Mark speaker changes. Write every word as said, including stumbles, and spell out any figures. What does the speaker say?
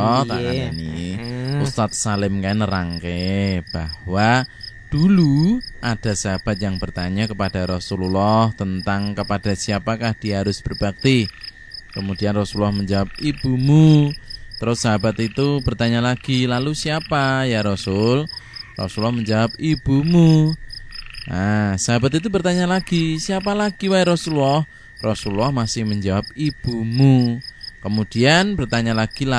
Speaker 1: ya, tak
Speaker 2: Iya.
Speaker 1: ini.
Speaker 2: Heeh.
Speaker 1: Ustadz Salim kan nerangke bahwa dulu ada sahabat yang bertanya kepada Rasulullah tentang kepada siapakah dia harus berbakti. Kemudian Rasulullah menjawab, ibumu. Terus sahabat itu bertanya lagi, lalu siapa ya Rasul? Rasulullah menjawab, ibumu. Nah, sahabat itu bertanya lagi, siapa lagi wahai Rasulullah? Rasulullah masih menjawab, ibumu. Kemudian bertanya lagi,